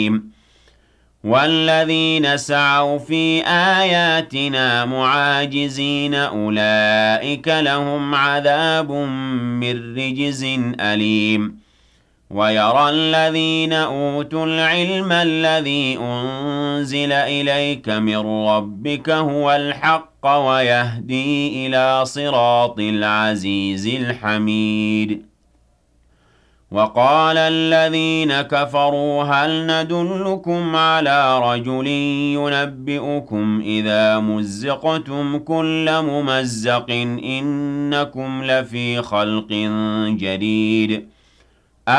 والذين سعوا في آياتنا معاجزين أولئك لهم عذاب من رجز أليم ويرى الذين أوتوا العلم الذي أنزل إليك من ربك هو الحق ويهدي إلى صراط العزيز الحميد وقال الذين كفروا هل ندلكم على رجل ينبئكم إذا مزقتم كل ممزق إنكم لفي خلق جديد